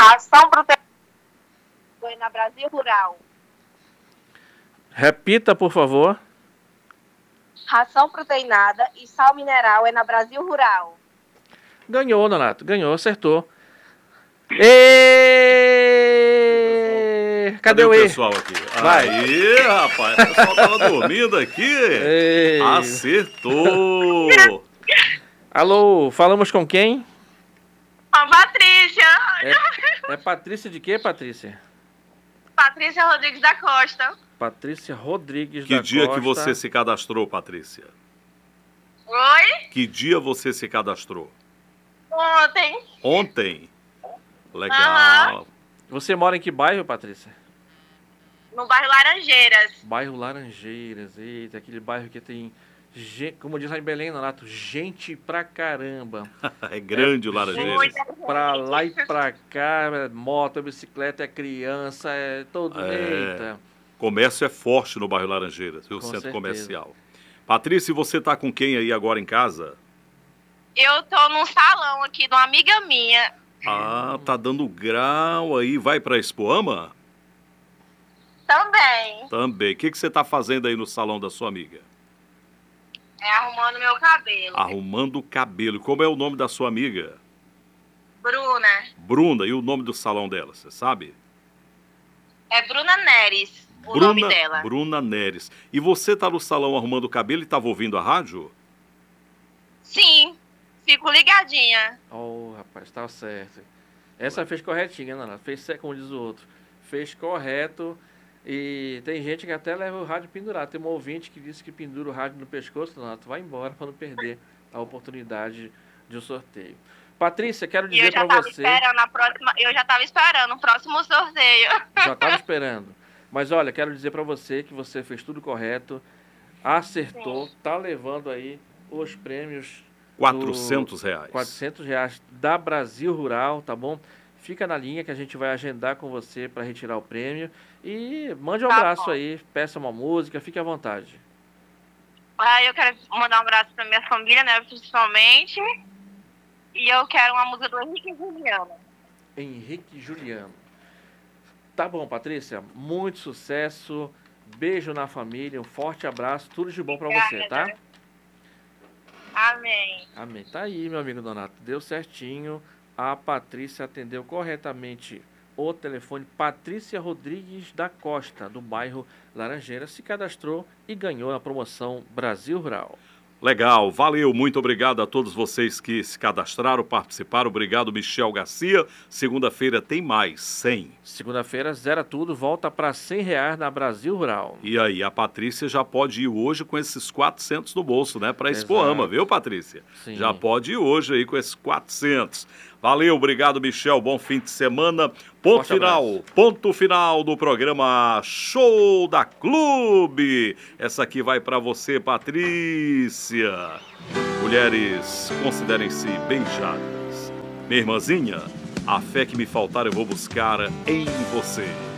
Ração proteinada na Brasil Rural. Repita, por favor. Ração proteinada e sal mineral é na Brasil Rural. Ganhou, Nonato. Ganhou, acertou. E... Cadê o pessoal aqui? Vai. Aí, rapaz, o pessoal tava dormindo aqui. Ei. Acertou. Alô, falamos com quem? A Patrícia. É Patrícia de quê, Patrícia? Patrícia Rodrigues da Costa. Patrícia Rodrigues Que da dia Costa. que você se cadastrou, Patrícia? Oi? Que dia você se cadastrou? Ontem. Ontem? Legal. Você mora em que bairro, Patrícia? No bairro Laranjeiras. Bairro Laranjeiras. Eita, aquele bairro que tem, como diz lá em Belém, Nonato, gente pra caramba. É grande o Laranjeiras. Pra lá e pra cá, é moto, é bicicleta, é criança, é todo... Eita. Comércio é forte no bairro Laranjeiras, viu? Com Centro certeza. comercial. Patrícia, você tá com quem aí agora em casa? Eu tô num salão aqui de uma amiga minha. Ah, tá dando grau aí. Vai pra Expoama? Também. Também. O que você tá fazendo aí no salão da sua amiga? É arrumando meu cabelo. Arrumando o cabelo. Como é o nome da sua amiga? Bruna. Bruna. E o nome do salão dela, você sabe? É Bruna Neres, o nome dela. Bruna Neres. E você tá no salão arrumando o cabelo e tava ouvindo a rádio? Sim, fico ligadinha. Oh, rapaz, tá certo. Essa fez corretinha, não, fez, como diz o outro, fez correto. E tem gente que até leva o rádio pendurado. Tem um ouvinte que disse que pendura o rádio no pescoço, não, tu vai embora para não perder a oportunidade de um sorteio. Patrícia, quero dizer para você... Eu já estava esperando o próximo sorteio. Já estava esperando. Mas olha, quero dizer para você que você fez tudo correto, acertou, tá levando aí os prêmios... R$400. R$400 da Brasil Rural, tá bom? Fica na linha que a gente vai agendar com você para retirar o prêmio. E mande um abraço aí, peça uma música, fique à vontade. Eu quero mandar um abraço para minha família, né, principalmente. E eu quero uma música do Henrique e Juliano. Henrique e Juliano. Tá bom, Patrícia. Muito sucesso. Beijo na família. Um forte abraço. Tudo de bom para você, tá? Amém. Amém. Tá aí, meu amigo Donato. Deu certinho. A Patrícia atendeu corretamente o telefone. Patrícia Rodrigues da Costa, do bairro Laranjeiras, se cadastrou e ganhou a promoção Brasil Rural. Legal, valeu, muito obrigado a todos vocês que se cadastraram, participaram. Obrigado, Michel Garcia. Segunda-feira tem mais, 100. Segunda-feira zera tudo, volta para R$100 na Brasil Rural. E aí, a Patrícia já pode ir hoje com esses 400 no bolso, né? Para Expoama, viu, Patrícia? Sim. Já pode ir hoje aí com esses 400. Valeu, obrigado, Michel. Bom fim de semana. Ponto final do programa Show da Clube. Essa aqui vai para você, Patrícia. Mulheres, considerem-se beijadas. Minha irmãzinha, a fé que me faltar eu vou buscar em você.